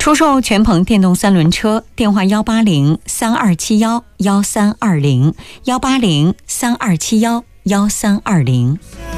出售全鹏电动三轮车，电话180-3271-1320，180-3271-1320。